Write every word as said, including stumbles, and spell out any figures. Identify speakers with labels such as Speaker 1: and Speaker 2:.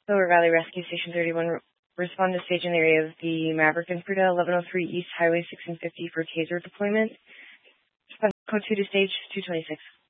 Speaker 1: Silver Valley Rescue Station thirty-one, re- respond to stage in the area of the Maverick and Fruta, eleven oh three East Highway six and fifty for taser deployment. Respond code two to stage two twenty-six.